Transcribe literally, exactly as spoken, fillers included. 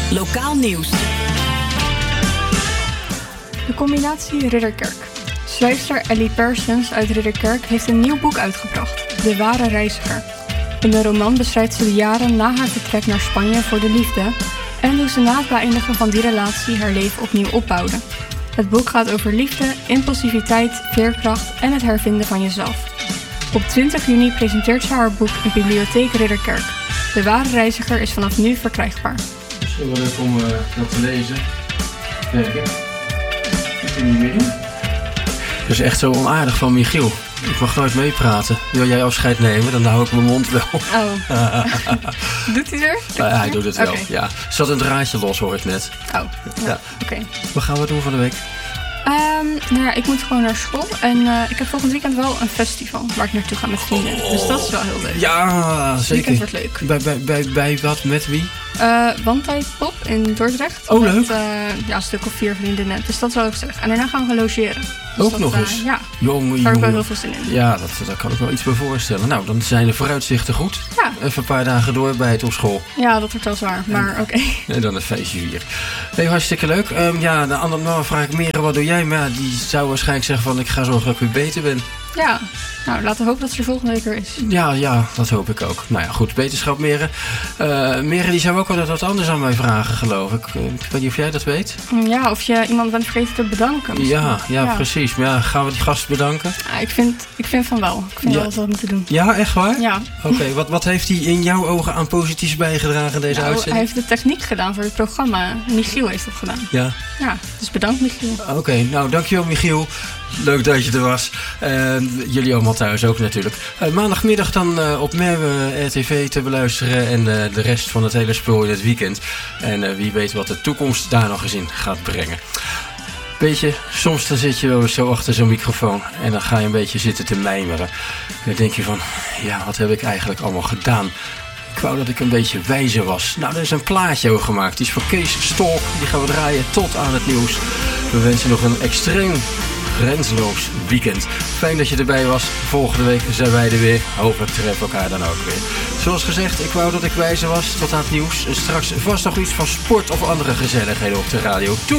Lokaal nieuws. De combinatie Ridderkerk. Schrijfster Ellie Parsons uit Ridderkerk heeft een nieuw boek uitgebracht, De Ware Reiziger. In de roman beschrijft ze de jaren na haar vertrek naar Spanje voor de liefde en hoe ze na het beëindigen van die relatie haar leven opnieuw opbouwde. Het boek gaat over liefde, impulsiviteit, veerkracht en het hervinden van jezelf. Op twintig juni presenteert ze haar boek in Bibliotheek Ridderkerk. De Ware Reiziger is vanaf nu verkrijgbaar. Misschien wel leuk om uh, dat te lezen. Werken. Ik vind niet meer doen. Dat is echt zo onaardig van Michiel. Ik mag nooit meepraten. Wil jij afscheid nemen, dan hou ik mijn mond wel. Oh. Doet hij er? Uh, hij doet het wel, okay. ja. Er zat een draadje los, hoor ik net. Oh, ja. ja. Oké. Okay. Wat gaan we doen van de week? Um, nou ja, ik moet gewoon naar school. En uh, ik heb volgend weekend wel een festival waar ik naartoe ga met vrienden. Oh. Dus dat is wel heel leuk. Ja, zeker. Het weekend wordt leuk. Bij, bij, bij, bij wat? Met wie? Uh, One Pop in Dordrecht. Oh, met, leuk. Uh, ja, een stuk of vier vriendinnen. Dus dat is wel heel gezellig. En daarna gaan we logeren. Dus ook dat, nog uh, eens? Ja, jongen, daar heb ik wel jongen. heel veel zin in. Ja, dat, daar kan ik wel iets bij voorstellen. Nou, dan zijn de vooruitzichten goed. Ja. Even een paar dagen doorbijten op school. Ja, dat wordt wel zwaar, maar oké. Okay. En dan het feestje hier. Hey, hartstikke leuk. Um, ja, de andere nou, vraag ik Mere, wat doe jij? Maar ja, die zou waarschijnlijk zeggen van, ik ga zorgen dat ik weer beter ben. Ja, nou, laten we hopen dat ze er volgende week weer is. Ja, ja, dat hoop ik ook. Nou ja, goed, beterschap, Mere. Uh, Mere, die zou ook wel wat anders aan mij vragen, geloof ik. Uh, ik weet niet of jij dat weet. Ja, of je iemand bent vergeten te bedanken. Ja, ja, ja, precies. Maar ja, gaan we die gast bedanken? Ja, ik, vind, ik vind van wel. Ik vind ja. wel dat we dat moeten doen. Ja, echt waar? Ja. Oké, okay, wat, wat heeft hij in jouw ogen aan positiefs bijgedragen in deze nou, uitzending? Hij heeft de techniek gedaan voor het programma. Michiel heeft dat gedaan. Ja. Ja, dus bedankt Michiel. Oké, okay, nou dankjewel Michiel. Leuk dat je er was. Uh, jullie allemaal thuis ook natuurlijk. Uh, maandagmiddag dan uh, op Merwe R T V te beluisteren. En uh, de rest van het hele spul in het weekend. En uh, wie weet wat de toekomst daar nog eens in gaat brengen. Weet je, soms dan zit je wel eens zo achter zo'n microfoon. En dan ga je een beetje zitten te mijmeren. En dan denk je van, ja, wat heb ik eigenlijk allemaal gedaan? Ik wou dat ik een beetje wijzer was. Nou, er is een plaatje over gemaakt. Die is van Kees Stolk. Die gaan we draaien tot aan het nieuws. We wensen nog een extreem grenzeloos weekend. Fijn dat je erbij was. Volgende week zijn wij er weer. Hopelijk treffen we elkaar dan ook weer. Zoals gezegd, ik wou dat ik wijzer was tot aan het nieuws. En straks vast nog iets van sport of andere gezelligheden op de radio. Doei!